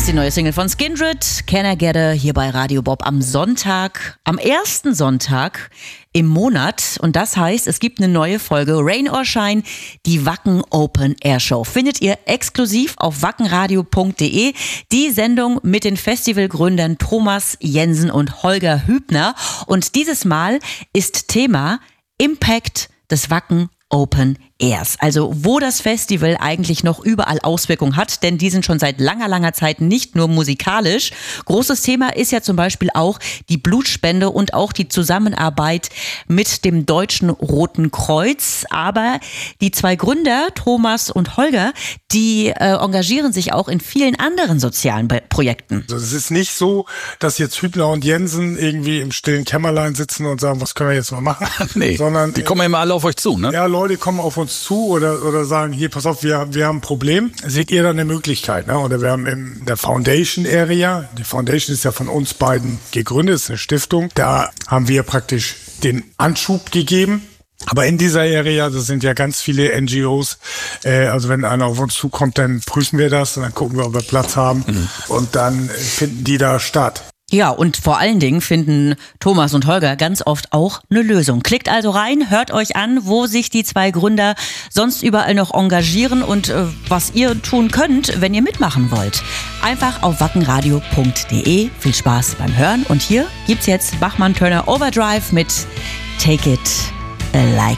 ist die neue Single von Skindred, Can I Get Her, hier bei Radio Bob am Sonntag, am ersten Sonntag im Monat. Und das heißt, es gibt eine neue Folge Rain or Shine, die Wacken Open Air Show. Findet ihr exklusiv auf wackenradio.de. Die Sendung mit den Festivalgründern Thomas Jensen und Holger Hübner. Und dieses Mal ist Thema Impact des Wacken Open Airs. Also wo das Festival eigentlich noch überall Auswirkungen hat, denn die sind schon seit langer Zeit nicht nur musikalisch. Großes Thema ist ja zum Beispiel auch die Blutspende und auch die Zusammenarbeit mit dem Deutschen Roten Kreuz. Aber die zwei Gründer, Thomas und Holger, die engagieren sich auch in vielen anderen sozialen Projekten. Also es ist nicht so, dass jetzt Hübner und Jensen irgendwie im stillen Kämmerlein sitzen und sagen, was können wir jetzt mal machen? Nee, sondern die kommen immer alle auf euch zu, ne? Ja, Leute kommen auf uns zu oder sagen, hier, pass auf, wir haben ein Problem. Seht ihr da eine Möglichkeit? Ne? Oder wir haben in der Foundation Area, die Foundation ist ja von uns beiden gegründet, ist eine Stiftung, da haben wir praktisch den Anschub gegeben. Aber in dieser Area, das sind ja ganz viele NGOs, also wenn einer auf uns zukommt, dann prüfen wir das und dann gucken wir, ob wir Platz haben und dann finden die da statt. Ja, und vor allen Dingen finden Thomas und Holger ganz oft auch eine Lösung. Klickt also rein, hört euch an, wo sich die zwei Gründer sonst überall noch engagieren und was ihr tun könnt, wenn ihr mitmachen wollt. Einfach auf wackenradio.de. Viel Spaß beim Hören. Und hier gibt's jetzt Bachmann-Turner Overdrive mit Take It Like